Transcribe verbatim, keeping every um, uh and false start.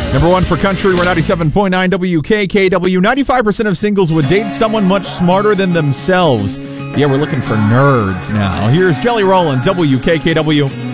Number one for country, we're ninety-seven point nine W K K W. ninety-five percent of singles would date someone much smarter than themselves. Yeah, we're looking for nerds now. Here's Jelly Roll and W K K W.